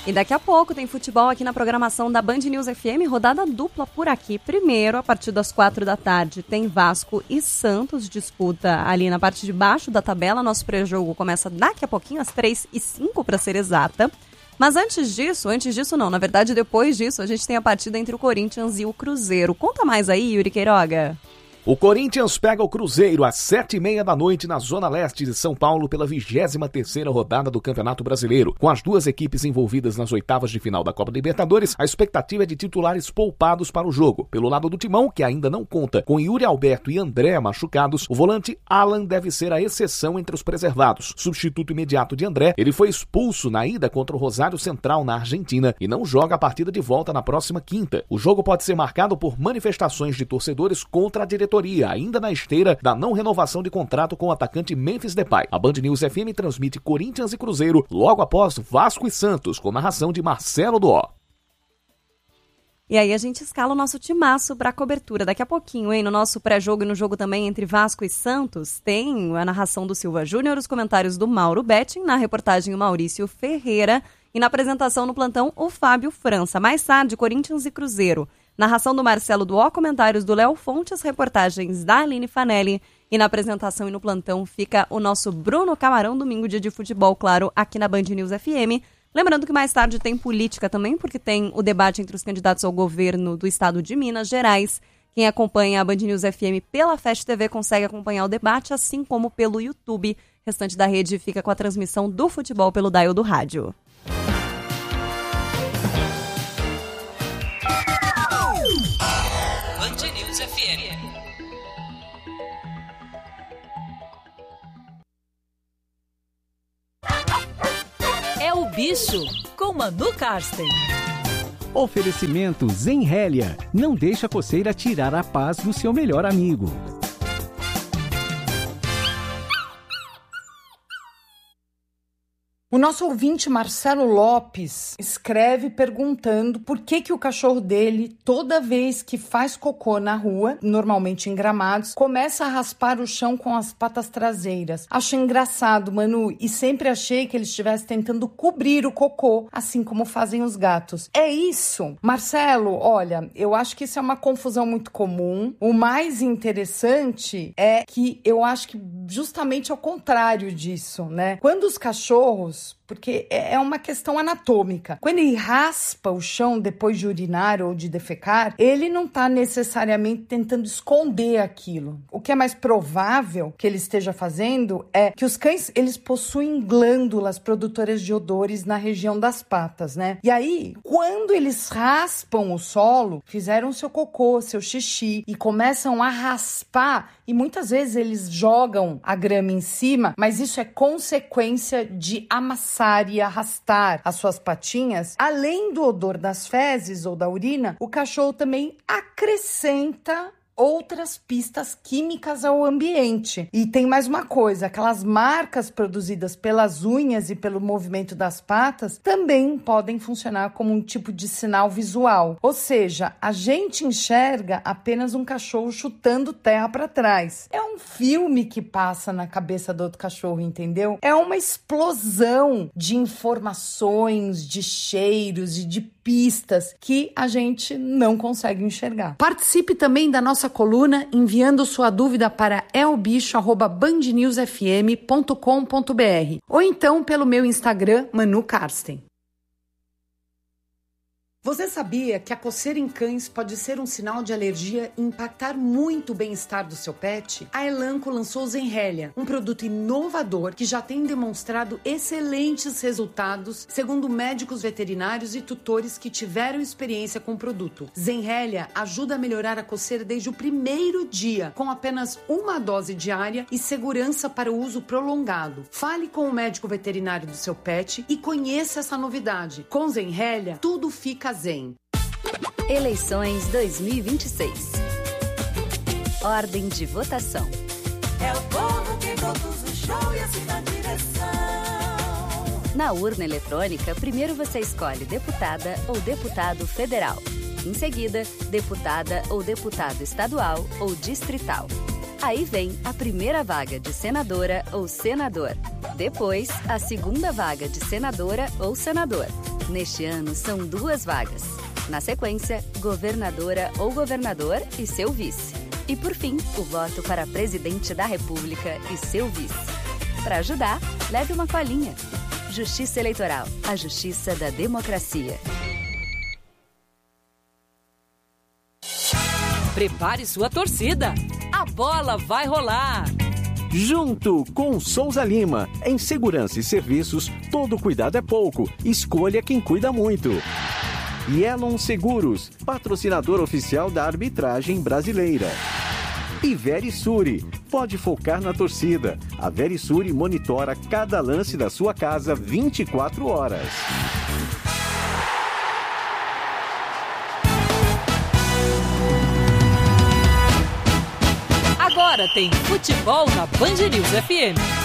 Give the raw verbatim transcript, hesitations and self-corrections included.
E daqui a pouco tem futebol aqui na programação da Band News F M, rodada dupla por aqui. Primeiro, a partir das quatro da tarde, tem Vasco e Santos, disputa ali na parte de baixo da tabela. Nosso pré-jogo começa daqui a pouquinho, às três e cinco para ser exata. Mas antes disso, antes disso não, na verdade depois disso, a gente tem a partida entre o Corinthians e o Cruzeiro. Conta mais aí, Yuri Queiroga. O Corinthians pega o Cruzeiro às sete e meia da noite na Zona Leste de São Paulo pela vigésima terceira rodada do Campeonato Brasileiro. Com as duas equipes envolvidas nas oitavas de final da Copa Libertadores, a expectativa é de titulares poupados para o jogo. Pelo lado do Timão, que ainda não conta com Yuri Alberto e André machucados, o volante Alan deve ser a exceção entre os preservados. Substituto imediato de André, ele foi expulso na ida contra o Rosário Central na Argentina e não joga a partida de volta na próxima quinta. O jogo pode ser marcado por manifestações de torcedores contra a diretoria, ainda na esteira da não renovação de contrato com o atacante Memphis Depay. A Band News F M transmite Corinthians e Cruzeiro logo após Vasco e Santos, com narração de Marcelo Duó. E aí a gente escala o nosso timaço para a cobertura. Daqui a pouquinho, hein, no nosso pré-jogo e no jogo também entre Vasco e Santos, tem a narração do Silva Júnior, os comentários do Mauro Betting, na reportagem o Maurício Ferreira e na apresentação no plantão o Fábio França. Mais tarde, Corinthians e Cruzeiro. Narração do Marcelo Duó, comentários do Léo Fontes, reportagens da Aline Fanelli e na apresentação e no plantão fica o nosso Bruno Camarão, domingo dia de futebol, claro, aqui na Band News F M. Lembrando que mais tarde tem política também, porque tem o debate entre os candidatos ao governo do estado de Minas Gerais. Quem acompanha a Band News F M pela Fast T V consegue acompanhar o debate, assim como pelo YouTube. O restante da rede fica com a transmissão do futebol pelo dial do rádio. É o Bicho, com Manu Karsten. Oferecimento Zenrélia. Não deixa a coceira tirar a paz do seu melhor amigo. O nosso ouvinte Marcelo Lopes escreve perguntando por que que o cachorro dele, toda vez que faz cocô na rua, normalmente em gramados, começa a raspar o chão com as patas traseiras. Acho engraçado, Manu, e sempre achei que ele estivesse tentando cobrir o cocô, assim como fazem os gatos. É isso? Marcelo, olha, eu acho que isso é uma confusão muito comum. O mais interessante é que eu acho que justamente ao contrário disso, né? Quando os cachorros, porque é uma questão anatômica. Quando ele raspa o chão depois de urinar ou de defecar, ele não está necessariamente tentando esconder aquilo. O que é mais provável que ele esteja fazendo é que os cães, eles possuem glândulas produtoras de odores na região das patas, né? E aí, quando eles raspam o solo, fizeram seu cocô, seu xixi e começam a raspar, e muitas vezes eles jogam a grama em cima, mas isso é consequência de amassar e arrastar as suas patinhas. Além do odor das fezes ou da urina, o cachorro também acrescenta outras pistas químicas ao ambiente. E tem mais uma coisa, aquelas marcas produzidas pelas unhas e pelo movimento das patas também podem funcionar como um tipo de sinal visual. Ou seja, a gente enxerga apenas um cachorro chutando terra para trás. É um filme que passa na cabeça do outro cachorro, entendeu? É uma explosão de informações, de cheiros e de pistas que a gente não consegue enxergar. Participe também da nossa coluna enviando sua dúvida para elbicho arroba band news f m ponto com ponto b r ou então pelo meu Instagram, Manu Karsten. Você sabia que a coceira em cães pode ser um sinal de alergia e impactar muito o bem-estar do seu pet? A Elanco lançou o Zenrélia, um produto inovador que já tem demonstrado excelentes resultados, segundo médicos veterinários e tutores que tiveram experiência com o produto. Zenrélia ajuda a melhorar a coceira desde o primeiro dia, com apenas uma dose diária e segurança para o uso prolongado. Fale com o médico veterinário do seu pet e conheça essa novidade. Com Zenrélia, tudo fica zen. Eleições dois mil e vinte e seis. Ordem de votação. É o povo que conduz o show e assim na direção. Na urna eletrônica, primeiro você escolhe deputada ou deputado federal. Em seguida, deputada ou deputado estadual ou distrital. Aí vem a primeira vaga de senadora ou senador. Depois, a segunda vaga de senadora ou senador. Neste ano, são duas vagas. Na sequência, governadora ou governador e seu vice. E, por fim, o voto para presidente da República e seu vice. Para ajudar, leve uma colinha. Justiça Eleitoral, a justiça da democracia. Prepare sua torcida. A bola vai rolar. Junto com Souza Lima. Em segurança e serviços, todo cuidado é pouco. Escolha quem cuida muito. Yelon Seguros, patrocinador oficial da arbitragem brasileira. E Verisure, pode focar na torcida. A Verisure monitora cada lance da sua casa vinte e quatro horas. Agora tem futebol na Band News F M.